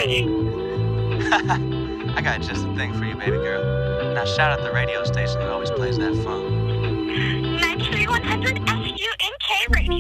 me. I got just the thing for you, baby girl. Now shout out the radio station that always plays that funk.